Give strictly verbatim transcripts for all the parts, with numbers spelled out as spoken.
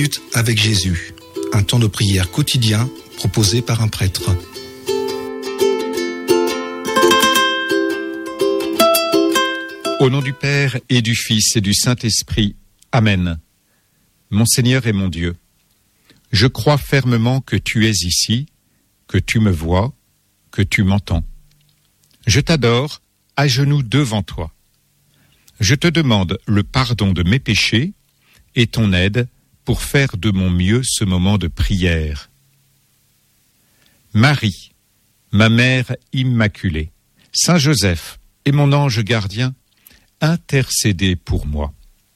minutes avec Jésus, un temps de prière quotidien proposé par un prêtre. Au nom du Père et du Fils et du Saint-Esprit. Amen. Mon Seigneur et mon Dieu, je crois fermement que tu es ici, que tu me vois, que tu m'entends. Je t'adore à genoux devant toi. Je te demande le pardon de mes péchés et ton aide pour faire de mon mieux ce moment de prière. Marie, ma mère immaculée, Saint Joseph et mon ange gardien, intercédez pour moi.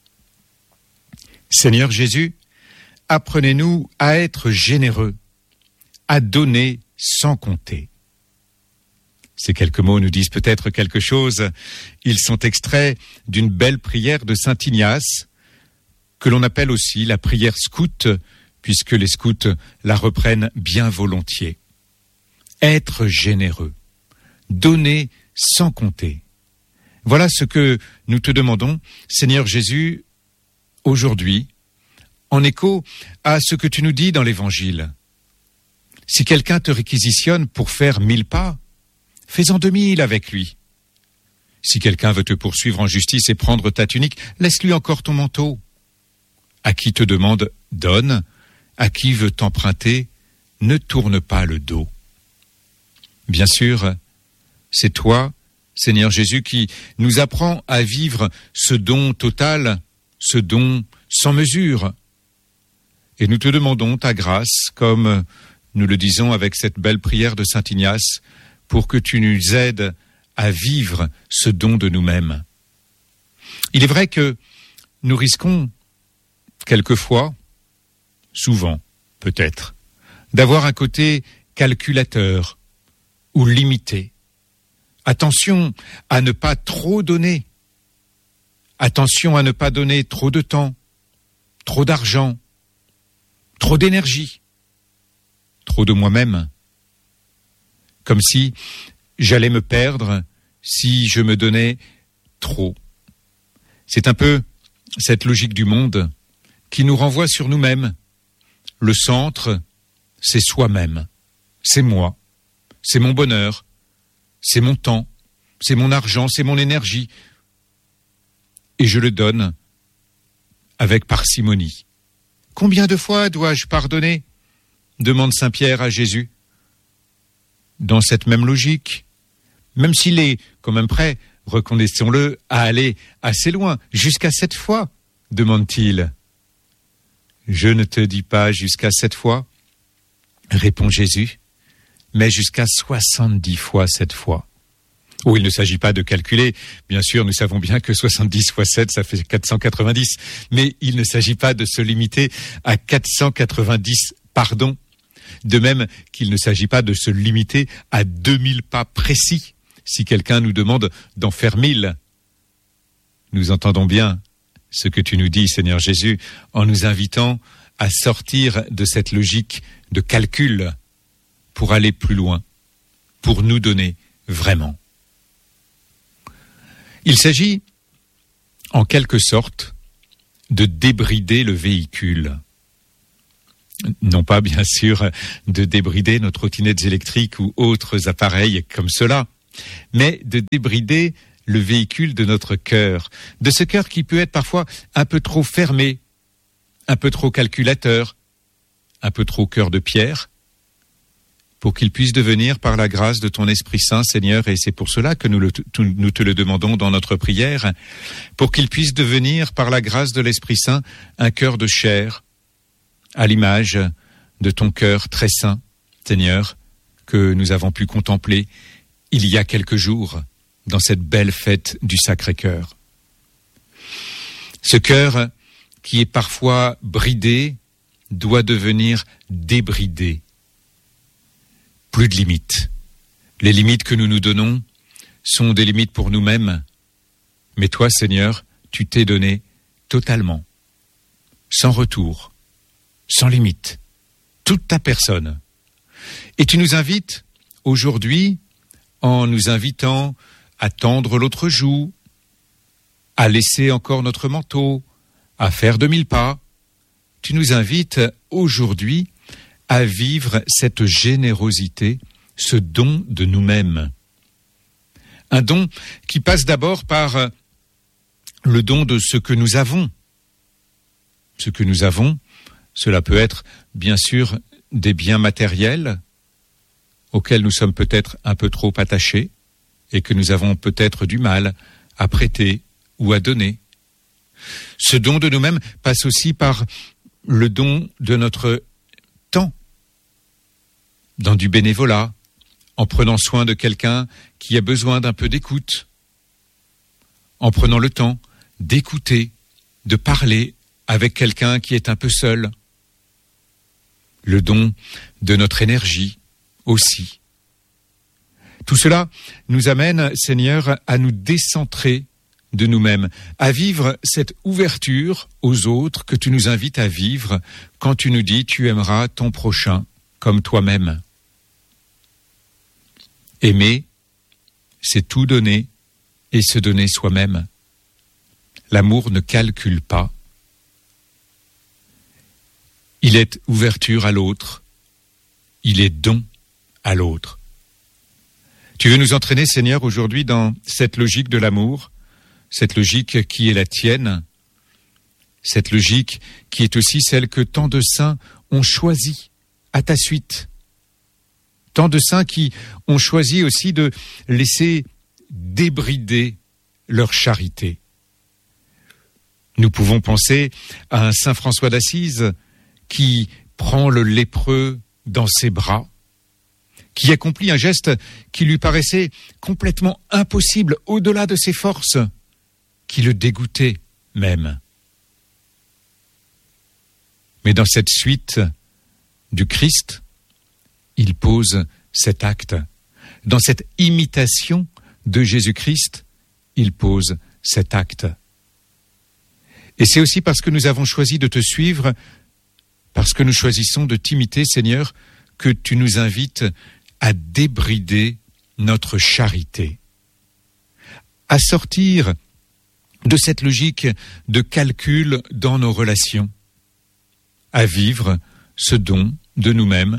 Seigneur Jésus, apprenez-nous à être généreux, à donner sans compter. Ces quelques mots nous disent peut-être quelque chose. Ils sont extraits d'une belle prière de Saint Ignace, que l'on appelle aussi la prière scout, puisque les scouts la reprennent bien volontiers. Être généreux, donner sans compter. Voilà ce que nous te demandons, Seigneur Jésus, aujourd'hui, en écho à ce que tu nous dis dans l'Évangile. Si quelqu'un te réquisitionne pour faire mille pas, fais-en deux mille avec lui. Si quelqu'un veut te poursuivre en justice et prendre ta tunique, laisse-lui encore ton manteau. À qui te demande, donne. À qui veut t'emprunter, ne tourne pas le dos. Bien sûr, c'est toi, Seigneur Jésus, qui nous apprend à vivre ce don total, ce don sans mesure. Et nous te demandons ta grâce, comme nous le disons avec cette belle prière de Saint Ignace, pour que tu nous aides à vivre ce don de nous-mêmes. Il est vrai que nous risquons quelquefois, souvent peut-être, d'avoir un côté calculateur ou limité. Attention à ne pas trop donner. Attention à ne pas donner trop de temps, trop d'argent, trop d'énergie, trop de moi-même. Comme si j'allais me perdre si je me donnais trop. C'est un peu cette logique du monde qui nous renvoie sur nous-mêmes. Le centre, c'est soi-même, c'est moi, c'est mon bonheur, c'est mon temps, c'est mon argent, c'est mon énergie. Et je le donne avec parcimonie. Combien de fois dois-je pardonner ? Demande Saint Pierre à Jésus. Dans cette même logique, même s'il est quand même prêt, reconnaissons-le, à aller assez loin, jusqu'à sept fois, demande-t-il. Je ne te dis pas jusqu'à sept fois, répond Jésus, mais jusqu'à soixante-dix fois sept fois. Oh, il ne s'agit pas de calculer, bien sûr, nous savons bien que soixante-dix fois sept, ça fait quatre cent quatre-vingt-dix, mais il ne s'agit pas de se limiter à quatre cent quatre-vingt-dix pardons. De même qu'il ne s'agit pas de se limiter à deux mille pas précis. Si quelqu'un nous demande d'en faire mille, nous entendons bien ce que tu nous dis, Seigneur Jésus, en nous invitant à sortir de cette logique de calcul pour aller plus loin, pour nous donner vraiment. Il s'agit, en quelque sorte, de débrider le véhicule. Non pas, bien sûr, de débrider nos trottinettes électriques ou autres appareils comme cela, mais de débrider le véhicule de notre cœur, de ce cœur qui peut être parfois un peu trop fermé, un peu trop calculateur, un peu trop cœur de pierre, pour qu'il puisse devenir par la grâce de ton Esprit Saint, Seigneur, et c'est pour cela que nous, le, nous te le demandons dans notre prière, pour qu'il puisse devenir par la grâce de l'Esprit Saint un cœur de chair, à l'image de ton cœur très saint, Seigneur, que nous avons pu contempler il y a quelques jours dans cette belle fête du Sacré-Cœur. Ce cœur qui est parfois bridé doit devenir débridé. Plus de limites. Les limites que nous nous donnons sont des limites pour nous-mêmes, mais toi, Seigneur, tu t'es donné totalement, sans retour, sans limite, toute ta personne. Et tu nous invites aujourd'hui, en nous invitant à tendre l'autre joue, à laisser encore notre manteau, à faire de mille pas. tu nous invites aujourd'hui à vivre cette générosité, ce don de nous-mêmes. Un don qui passe d'abord par le don de ce que nous avons. Ce que nous avons, cela peut être bien sûr des biens matériels auxquels nous sommes peut-être un peu trop attachés et que nous avons peut-être du mal à prêter ou à donner. Ce don de nous-mêmes passe aussi par le don de notre temps, dans du bénévolat, en prenant soin de quelqu'un qui a besoin d'un peu d'écoute, en prenant le temps d'écouter, de parler avec quelqu'un qui est un peu seul. Le don de notre énergie aussi. Tout cela nous amène, Seigneur, à nous décentrer de nous-mêmes, à vivre cette ouverture aux autres que tu nous invites à vivre quand tu nous dis « tu aimeras ton prochain comme toi-même ». Aimer, c'est tout donner et se donner soi-même. L'amour ne calcule pas. Il est ouverture à l'autre. Il est don à l'autre. Tu veux nous entraîner, Seigneur, aujourd'hui dans cette logique de l'amour, cette logique qui est la tienne, cette logique qui est aussi celle que tant de saints ont choisie à ta suite. Tant de saints qui ont choisi aussi de laisser débrider leur charité. Nous pouvons penser à un saint François d'Assise qui prend le lépreux dans ses bras, qui accomplit un geste qui lui paraissait complètement impossible, au-delà de ses forces, qui le dégoûtait même. Mais dans cette suite du Christ, il pose cet acte. Dans cette imitation de Jésus-Christ, il pose cet acte. Et c'est aussi parce que nous avons choisi de te suivre, parce que nous choisissons de t'imiter, Seigneur, que tu nous invites à débrider notre charité, à sortir de cette logique de calcul dans nos relations, à vivre ce don de nous-mêmes,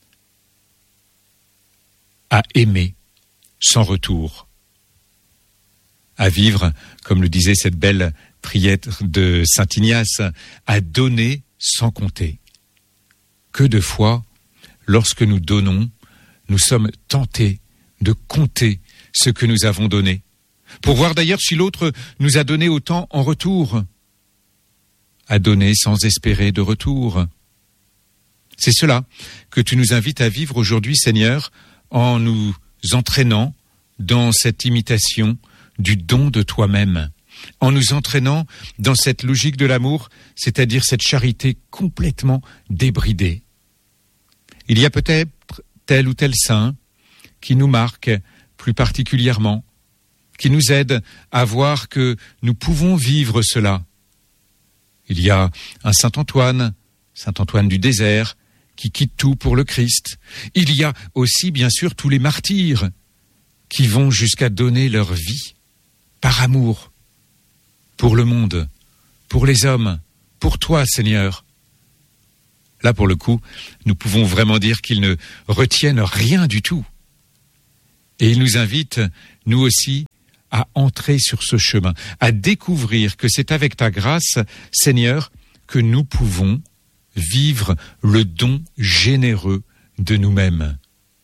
à aimer sans retour, à vivre, comme le disait cette belle prière de saint Ignace, à donner sans compter. Que de fois, lorsque nous donnons, nous sommes tentés de compter ce que nous avons donné, pour voir d'ailleurs si l'autre nous a donné autant en retour, à donner sans espérer de retour. C'est cela que tu nous invites à vivre aujourd'hui, Seigneur, en nous entraînant dans cette imitation du don de toi-même, en nous entraînant dans cette logique de l'amour, c'est-à-dire cette charité complètement débridée. Il y a peut-être tel ou tel saint qui nous marque plus particulièrement, qui nous aide à voir que nous pouvons vivre cela. Il y a un saint Antoine, saint Antoine du désert, qui quitte tout pour le Christ. Il y a aussi, bien sûr, tous les martyrs qui vont jusqu'à donner leur vie par amour pour le monde, pour les hommes, pour toi, Seigneur. Là, pour le coup, nous pouvons vraiment dire qu'ils ne retiennent rien du tout. Et ils nous invitent, nous aussi, à entrer sur ce chemin, à découvrir que c'est avec ta grâce, Seigneur, que nous pouvons vivre le don généreux de nous-mêmes.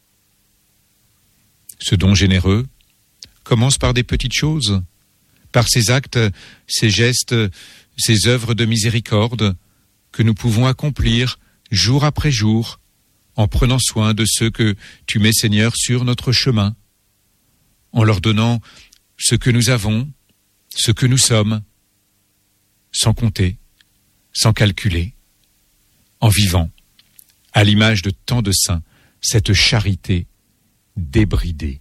Ce don généreux commence par des petites choses, par ces actes, ces gestes, ces œuvres de miséricorde que nous pouvons accomplir jour après jour, en prenant soin de ceux que tu mets, Seigneur, sur notre chemin, en leur donnant ce que nous avons, ce que nous sommes, sans compter, sans calculer, en vivant, à l'image de tant de saints, cette charité débridée.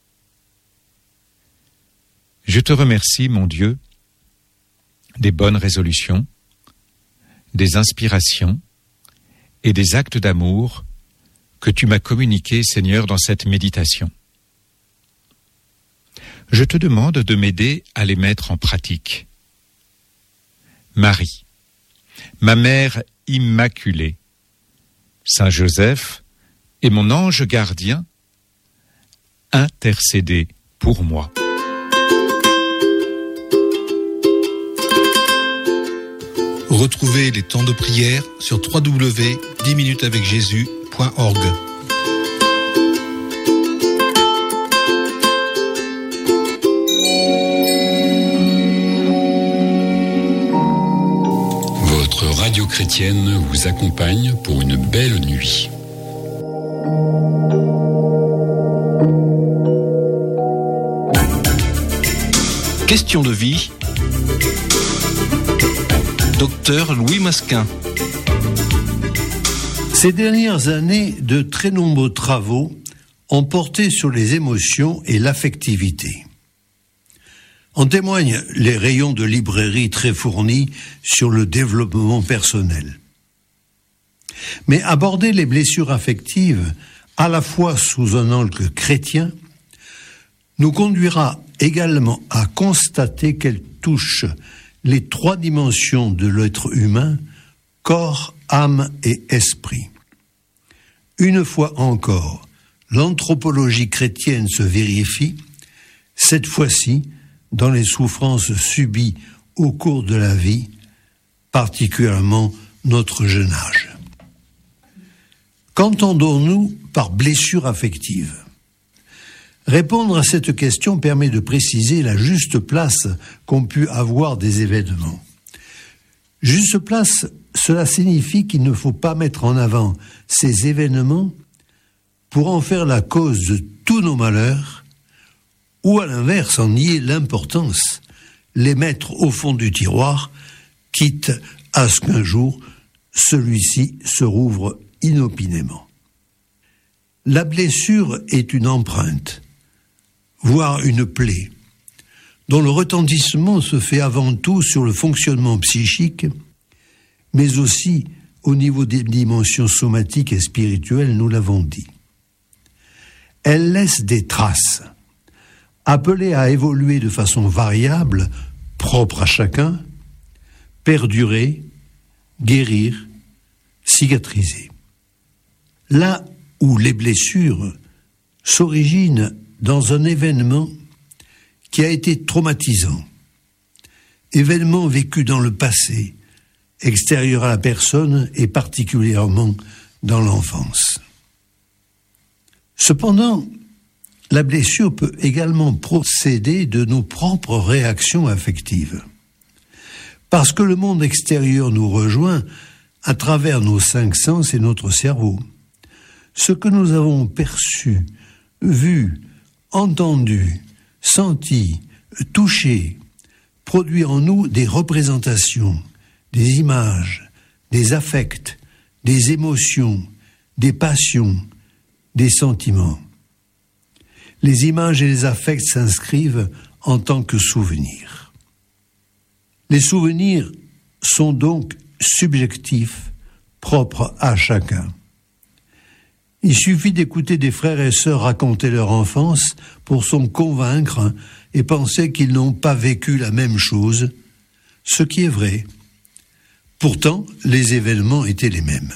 Je te remercie, mon Dieu, des bonnes résolutions, des inspirations et des actes d'amour que tu m'as communiqués, Seigneur, dans cette méditation. Je te demande de m'aider à les mettre en pratique. Marie, ma mère immaculée. Saint Joseph et mon ange gardien, intercédez pour moi. Retrouvez les temps de prière sur w w w point dix minutes avec jésus point org. Votre radio chrétienne vous accompagne pour une belle nuit. Question de vie. Docteur Louis Masquin. Ces dernières années, de très nombreux travaux ont porté sur les émotions et l'affectivité. En témoignent les rayons de librairie très fournis sur le développement personnel. Mais aborder les blessures affectives, à la fois sous un angle chrétien, nous conduira également à constater qu'elles touchent les trois dimensions de l'être humain, corps, âme et esprit. Une fois encore, l'anthropologie chrétienne se vérifie, cette fois-ci dans les souffrances subies au cours de la vie, particulièrement notre jeune âge. Qu'entendons-nous par blessure affective ? Répondre à cette question permet de préciser la juste place qu'ont pu avoir des événements. Juste place, cela signifie qu'il ne faut pas mettre en avant ces événements pour en faire la cause de tous nos malheurs, ou à l'inverse en nier l'importance, les mettre au fond du tiroir, quitte à ce qu'un jour celui-ci se rouvre inopinément. La blessure est une empreinte, voire une plaie, dont le retentissement se fait avant tout sur le fonctionnement psychique, mais aussi au niveau des dimensions somatiques et spirituelles, nous l'avons dit. Elle laisse des traces, appelées à évoluer de façon variable, propre à chacun, perdurer, guérir, cicatriser. Là où les blessures s'originent dans un événement qui a été traumatisant, événement vécu dans le passé, extérieur à la personne et particulièrement dans l'enfance. Cependant, la blessure peut également procéder de nos propres réactions affectives. Parce que le monde extérieur nous rejoint à travers nos cinq sens et notre cerveau. Ce que nous avons perçu, vu, entendu, senti, touché, produit en nous des représentations, des images, des affects, des émotions, des passions, des sentiments. Les images et les affects s'inscrivent en tant que souvenirs. Les souvenirs sont donc subjectifs, propres à chacun. Il suffit d'écouter des frères et sœurs raconter leur enfance pour s'en convaincre et penser qu'ils n'ont pas vécu la même chose, ce qui est vrai. Pourtant, les événements étaient les mêmes.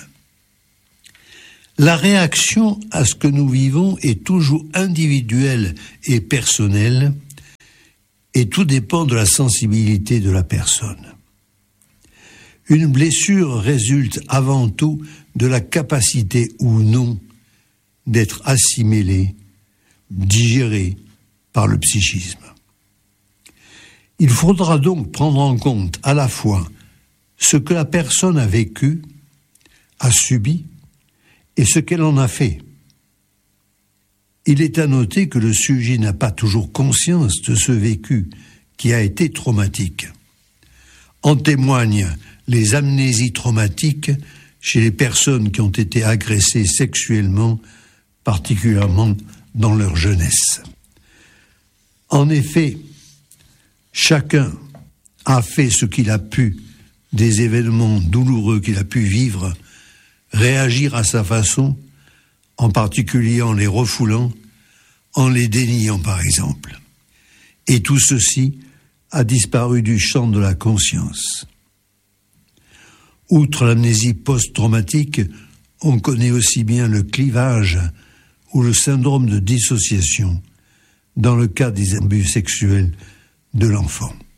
La réaction à ce que nous vivons est toujours individuelle et personnelle, et tout dépend de la sensibilité de la personne. Une blessure résulte avant tout de la capacité ou non d'être assimilée, digérée par le psychisme. Il faudra donc prendre en compte à la fois ce que la personne a vécu, a subi, et ce qu'elle en a fait. Il est à noter que le sujet n'a pas toujours conscience de ce vécu qui a été traumatique. En témoignent les amnésies traumatiques chez les personnes qui ont été agressées sexuellement, particulièrement dans leur jeunesse. En effet, chacun a fait ce qu'il a pu des événements douloureux qu'il a pu vivre, réagir à sa façon, en particulier en les refoulant, en les déniant par exemple. Et tout ceci a disparu du champ de la conscience. Outre l'amnésie post-traumatique, on connaît aussi bien le clivage ou le syndrome de dissociation dans le cas des abus sexuels de l'enfant.